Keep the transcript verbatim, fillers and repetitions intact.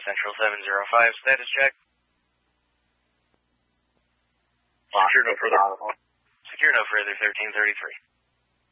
Central seven zero five, status check. Secure no further. Secure no further, thirteen thirty-three.